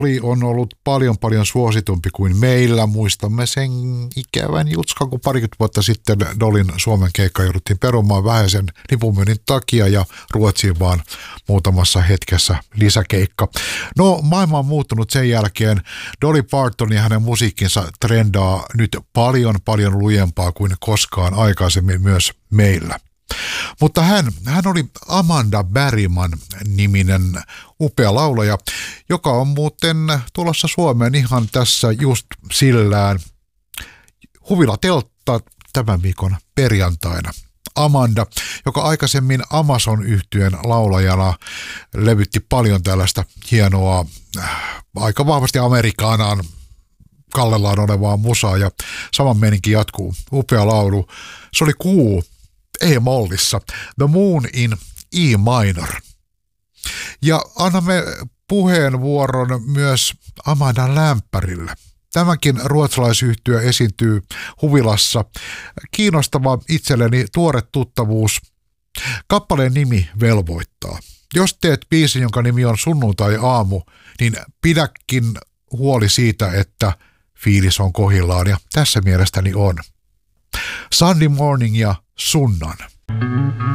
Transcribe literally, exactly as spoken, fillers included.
Oli on ollut paljon paljon suositumpi kuin meillä. Muistamme sen ikävän jutskan, kun parikymmentä vuotta sitten Dolin Suomen keikka jouduttiin perumaan vähäisen lipunmyynnin takia ja Ruotsiin vaan muutamassa hetkessä lisäkeikka. No, maailma on muuttunut sen jälkeen. Dolly Parton ja hänen musiikkinsa trendaa nyt paljon paljon lujempaa kuin koskaan aikaisemmin myös meillä. Mutta hän, hän oli Amanda Berryman niminen upea laulaja, joka on muuten tulossa Suomeen ihan tässä just sillään Huvila Teltta tämän viikon perjantaina. Amanda, joka aikaisemmin Amazon-yhtyeen laulajana levytti paljon tällaista hienoa, aika vahvasti Amerikaanaan kallellaan olevaa musaa ja saman meininki jatkuu. Upea laulu. Se oli kuu E-mollissa, The Moon in E minor. Ja annamme puheenvuoron myös Amandan lämpärille. Tämäkin ruotsalaisyhtyö esiintyy Huvilassa. Kiinnostava itselleni tuore tuttavuus. Kappaleen nimi velvoittaa. Jos teet biisin, jonka nimi on Sunnuntai-aamu, niin pidäkin huoli siitä, että fiilis on kohillaan, ja tässä mielestäni on. Sunday Morning ja Sunnan.